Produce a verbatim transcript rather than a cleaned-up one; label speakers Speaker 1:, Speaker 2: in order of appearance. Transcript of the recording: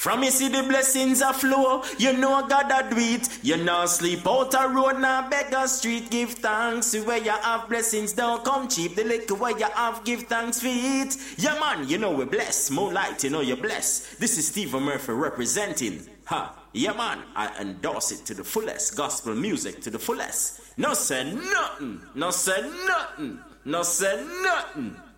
Speaker 1: From you see the blessings a flow, you know God a do it. You know sleep out a road, now beg a street. Give thanks where you have blessings, don't come cheap. The liquor where you have, give thanks for it. Yeah man, you know we're blessed. Moonlight, you know you're blessed. This is Stephen Murphy representing. Ha, yeah man, I endorse it to the fullest. Gospel music to the fullest. No say nothing, no say nothing, no say nothing.